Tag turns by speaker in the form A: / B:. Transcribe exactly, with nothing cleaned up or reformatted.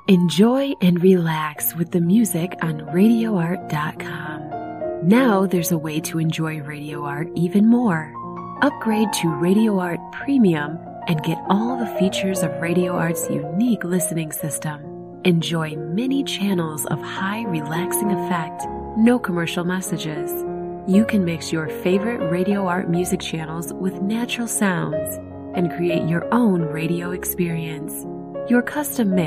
A: Enjoy and relax with the music on radio art dot com. Now there's a way to enjoy Radio Art even more. Upgrade to Radio Art Premium and get all the features of Radio Art's unique listening system. Enjoy many channels of high relaxing effect, no commercial messages. You can mix your favorite Radio Art music channels with natural sounds and create your own radio experience. Your custom mix